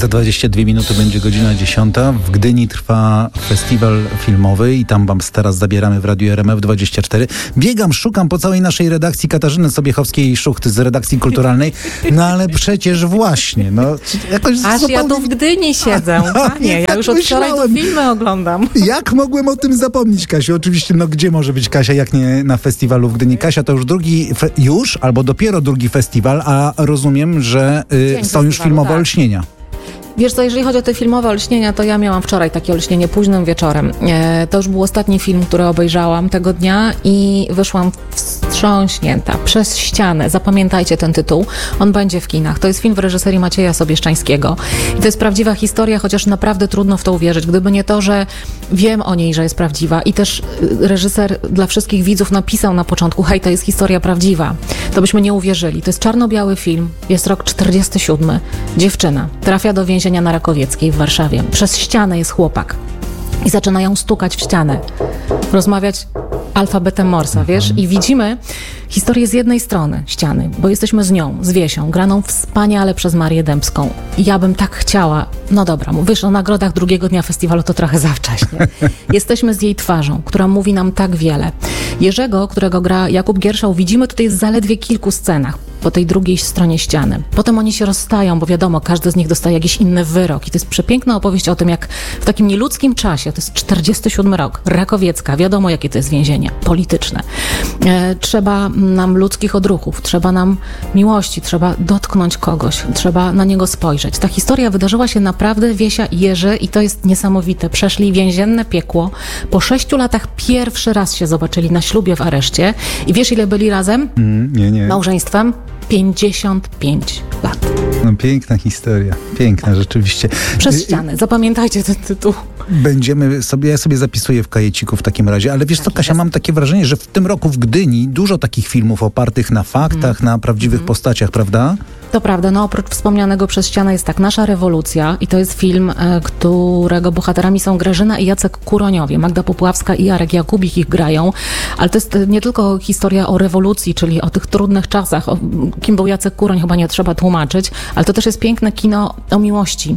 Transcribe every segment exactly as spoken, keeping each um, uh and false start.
Za dwadzieścia dwie minuty będzie godzina dziesiąta. W Gdyni trwa festiwal filmowy i tam wam teraz zabieramy w Radiu R M F dwadzieścia cztery. Biegam, szukam po całej naszej redakcji Katarzyny Sobiechowskiej-Szucht z redakcji kulturalnej. No ale przecież właśnie, no jakoś Aż zupełnie... ja tu w Gdyni siedzę. Panie, ja już od wczoraj tu filmy oglądam. Jak mogłem o tym zapomnieć, Kasiu? Oczywiście, no gdzie może być Kasia, jak nie na festiwalu w Gdyni? Kasia, to już drugi, fe- już albo dopiero drugi festiwal, a rozumiem, że y, są już filmowe tak. olśnienia. Wiesz co, jeżeli chodzi o te filmowe olśnienia, to ja miałam wczoraj takie olśnienie późnym wieczorem. E, to już był ostatni film, który obejrzałam tego dnia i wyszłam wstrząśnięta przez ścianę. Zapamiętajcie ten tytuł. On będzie w kinach. To jest film w reżyserii Macieja Sobieszczańskiego. I to jest prawdziwa historia, chociaż naprawdę trudno w to uwierzyć. Gdyby nie to, że wiem o niej, że jest prawdziwa i też reżyser dla wszystkich widzów napisał na początku, hej, to jest historia prawdziwa, to byśmy nie uwierzyli. To jest czarno-biały film. Jest rok czterdziesty siódmy. Dziewczyna trafia do więzienia na Rakowieckiej w Warszawie. Przez ścianę jest chłopak. I zaczynają stukać w ścianę. Rozmawiać alfabetem Morsa, wiesz? I widzimy historię z jednej strony ściany, bo jesteśmy z nią, z Wiesią, graną wspaniale przez Marię Dębską. I ja bym tak chciała, no dobra, wiesz, o nagrodach drugiego dnia festiwalu to trochę za wcześnie. Jesteśmy z jej twarzą, która mówi nam tak wiele. Jerzego, którego gra Jakub Gierszał, widzimy tutaj w zaledwie kilku scenach po tej drugiej stronie ściany. Potem oni się rozstają, bo wiadomo, każdy z nich dostaje jakiś inny wyrok. I to jest przepiękna opowieść o tym, jak w takim nieludzkim czasie, to jest czterdziesty siódmy rok, Rakowiecka, wiadomo jakie to jest więzienie, polityczne. E, trzeba nam ludzkich odruchów, trzeba nam miłości, trzeba dotknąć kogoś, trzeba na niego spojrzeć. Ta historia wydarzyła się naprawdę, Wiesia i Jerzy, i to jest niesamowite. Przeszli więzienne piekło. Po sześciu latach pierwszy raz się zobaczyli na ślubie w areszcie. I wiesz, ile byli razem? Mm, nie, nie. Małżeństwem? pięćdziesiąt pięć lat. No piękna historia, piękna rzeczywiście. Przez ścianę, zapamiętajcie ten tytuł. Będziemy sobie, ja sobie zapisuję w kajeciku w takim razie, ale wiesz co, Kasia, mam takie wrażenie, że w tym roku w Gdyni dużo takich filmów opartych na faktach, mm. na prawdziwych mm. postaciach, prawda? To prawda, no oprócz wspomnianego Przez ścianę jest tak Nasza rewolucja i to jest film, e, którego bohaterami są Grażyna i Jacek Kuroniowie. Magda Popławska i Jarek Jakubik ich grają, ale to jest nie tylko historia o rewolucji, czyli o tych trudnych czasach, o kim był Jacek Kuroń, chyba nie trzeba tłumaczyć, ale to też jest piękne kino o miłości,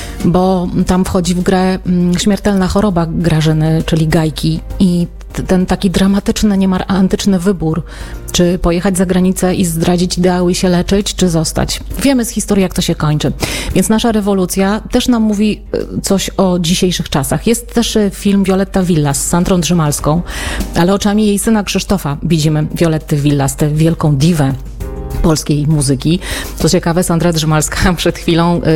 bo tam wchodzi w grę śmiertelna choroba Grażyny, czyli Gajki, i ten taki dramatyczny, niemal antyczny wybór, czy pojechać za granicę i zdradzić ideały i się leczyć, czy zostać. Wiemy z historii, jak to się kończy. Więc Nasza rewolucja też nam mówi coś o dzisiejszych czasach. Jest też film Violetta Villas z Sandrą Drzymalską, ale oczami jej syna Krzysztofa widzimy Violetty Villas, tę wielką diwę polskiej muzyki. Co ciekawe, Sandra Drzymalska przed chwilą y,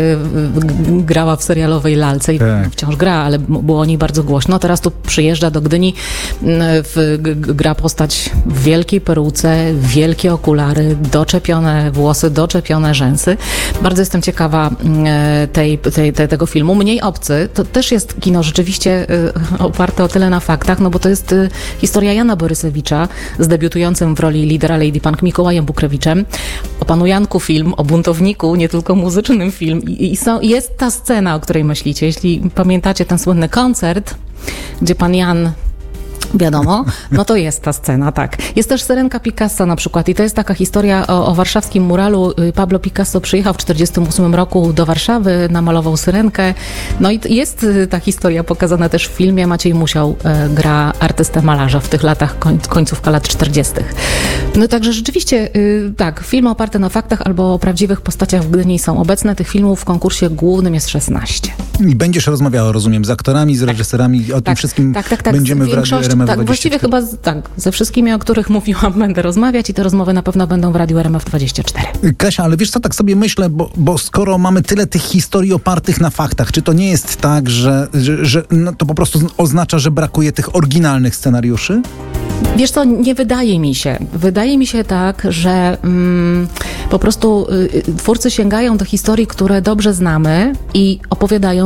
y, grała w serialowej Lalce i tak. wciąż gra, ale było o niej bardzo głośno. Teraz tu przyjeżdża do Gdyni, y, w, g, gra postać w wielkiej peruce, wielkie okulary, doczepione włosy, doczepione rzęsy. Bardzo jestem ciekawa y, tej, tej, tej, tego filmu. Mniej obcy, to też jest kino rzeczywiście y, oparte o tyle na faktach, no bo to jest y, historia Jana Borysewicza z debiutującym w roli lidera Lady Punk Mikołajem Bukrewiczem. O panu Janku film, o buntowniku, nie tylko muzycznym film. I, i są, jest ta scena, o której myślicie. Jeśli pamiętacie ten słynny koncert, gdzie pan Jan... Wiadomo, no to jest ta scena, tak. Jest też Syrenka Picasso na przykład i to jest taka historia o, o warszawskim muralu. Pablo Picasso przyjechał w czterdziestym ósmym roku do Warszawy, namalował Syrenkę. No i jest ta historia pokazana też w filmie. Maciej Musiał e, gra artystę malarza w tych latach, koń, końcówka lat czterdziestych. No także rzeczywiście, y, tak, filmy oparte na faktach albo o prawdziwych postaciach w Gdyni są obecne. Tych filmów w konkursie głównym jest szesnaście. I będziesz rozmawiała, rozumiem, z aktorami, z reżyserami, o tak, tym wszystkim tak, tak, tak. będziemy w Radiu R M F Tak, właściwie chyba z, tak, ze wszystkimi, o których mówiłam, będę rozmawiać i te rozmowy na pewno będą w Radiu R M F dwadzieścia cztery. Kasia, ale wiesz co, tak sobie myślę, bo, bo skoro mamy tyle tych historii opartych na faktach, czy to nie jest tak, że, że, że no to po prostu oznacza, że brakuje tych oryginalnych scenariuszy? Wiesz co, nie wydaje mi się. Wydaje mi się tak, że mm, po prostu y, twórcy sięgają do historii, które dobrze znamy i opowiadają je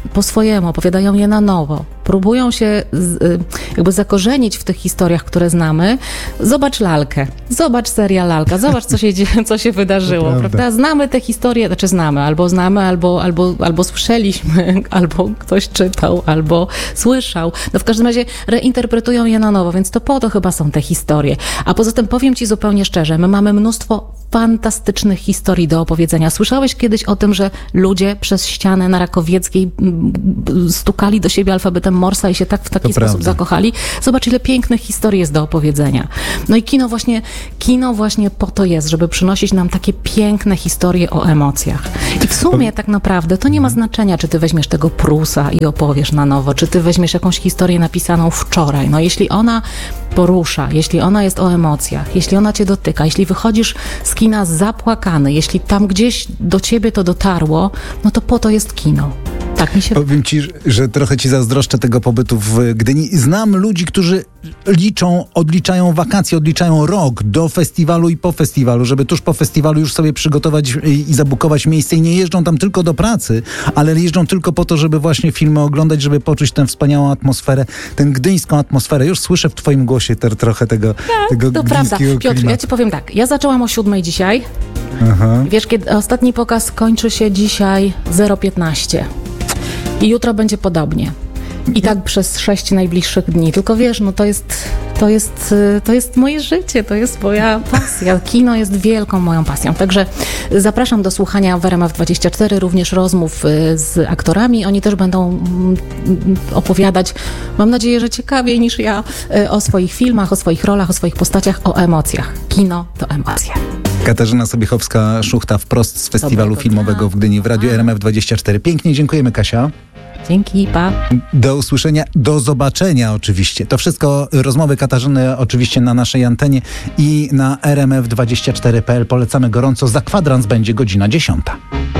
po swojemu, opowiadają je na nowo. Próbują się z, jakby zakorzenić w tych historiach, które znamy. Zobacz Lalkę, zobacz serial Lalka, zobacz, co się, dzieje, co się wydarzyło, prawda. prawda? Znamy te historie, znaczy znamy, albo znamy, albo, albo, albo słyszeliśmy, albo ktoś czytał, albo słyszał. No w każdym razie reinterpretują je na nowo, więc to po to chyba są te historie. A poza tym powiem ci zupełnie szczerze, my mamy mnóstwo fantastycznych historii do opowiedzenia. Słyszałeś kiedyś o tym, że ludzie przez ścianę na Rakowieckiej stukali do siebie alfabetem Morsa i się tak w taki To sposób prawda. zakochali? Zobacz, ile pięknych historii jest do opowiedzenia. No i kino właśnie, kino właśnie po to jest, żeby przynosić nam takie piękne historie o emocjach. I w sumie tak naprawdę to nie ma znaczenia, czy ty weźmiesz tego Prusa i opowiesz na nowo, czy ty weźmiesz jakąś historię napisaną wczoraj. No jeśli ona porusza, jeśli ona jest o emocjach, jeśli ona cię dotyka, jeśli wychodzisz z kina zapłakany, jeśli tam gdzieś do ciebie to dotarło, no to po to jest kino. Tak mi się... Powiem ci, że trochę ci zazdroszczę tego pobytu w Gdyni. Znam ludzi, którzy liczą, odliczają wakacje, odliczają rok do festiwalu i po festiwalu, żeby tuż po festiwalu już sobie przygotować i zabukować miejsce i nie jeżdżą tam tylko do pracy, ale jeżdżą tylko po to, żeby właśnie filmy oglądać, żeby poczuć tę wspaniałą atmosferę, tę gdyńską atmosferę. Już słyszę w twoim głosie ter, trochę tego, tak, tego to prawda. gdyńskiego Piotr, klimatu. ja ci powiem tak, ja zaczęłam o siódmej dzisiaj. Aha. Wiesz, kiedy ostatni pokaz kończy się dzisiaj zero piętnaście. I jutro będzie podobnie. I tak przez sześć najbliższych dni. Tylko wiesz, no to jest, to jest, to jest moje życie, to jest moja pasja. Kino jest wielką moją pasją. Także zapraszam do słuchania w R M F dwadzieścia cztery również rozmów z aktorami. Oni też będą opowiadać, mam nadzieję, że ciekawiej niż ja, o swoich filmach, o swoich rolach, o swoich postaciach, o emocjach. Kino to emocje. Katarzyna Sobiechowska-Szuchta wprost z festiwalu Dobrego filmowego w Gdyni w Radiu R M F dwadzieścia cztery. Pięknie dziękujemy, Kasia. Dzięki, pa. Do usłyszenia, do zobaczenia oczywiście. To wszystko, rozmowy Katarzyny oczywiście na naszej antenie i na R M F dwadzieścia cztery kropka p l. Polecamy gorąco. Za kwadrans będzie godzina dziesiąta.